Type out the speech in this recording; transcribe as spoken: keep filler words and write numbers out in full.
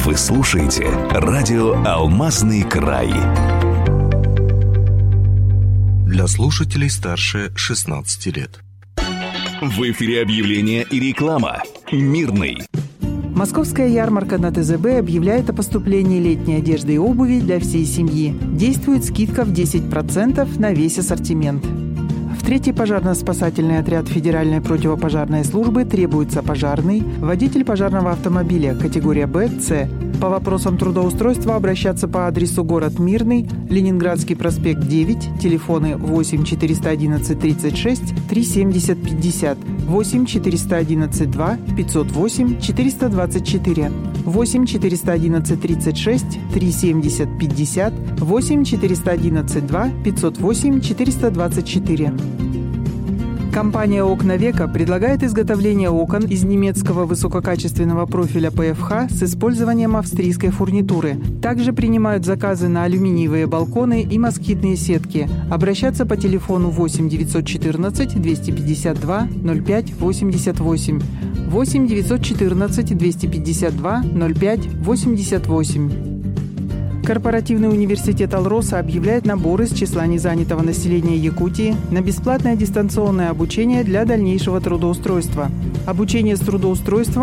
Вы слушаете радио «Алмазный край». Для слушателей старше шестнадцати лет. В эфире объявление и реклама. Мирный. Московская ярмарка на тэ зэ бэ объявляет о поступлении летней одежды и обуви для всей семьи. Действует скидка в десять процентов на весь ассортимент. В третий пожарно-спасательный отряд Федеральной противопожарной службы требуется пожарный, водитель пожарного автомобиля категория Б, С. По вопросам трудоустройства обращаться по адресу город Мирный, Ленинградский проспект девять, телефоны восемь четыреста одиннадцать тридцать шесть три семьдесят пятьдесят, восемь четыреста одиннадцать два пятьсот восемь четыреста двадцать четыре, восемь четыреста одиннадцать тридцать шесть три семьдесят пятьдесят, восемь четыреста одиннадцать два пятьсот восемь четыреста двадцать четыре. Компания «Окна Века» предлагает изготовление окон из немецкого высококачественного профиля пэ эф ха с использованием австрийской фурнитуры. Также принимают заказы на алюминиевые балконы и москитные сетки. Обращаться по телефону восемь девятьсот четырнадцать двести пятьдесят два ноль пять восемьдесят восемь, восемь девятьсот четырнадцать двести пятьдесят два ноль пять восемьдесят восемь. Корпоративный университет «Алроса» объявляет набор из числа незанятого населения Якутии на бесплатное дистанционное обучение для дальнейшего трудоустройства. Обучение с трудоустройством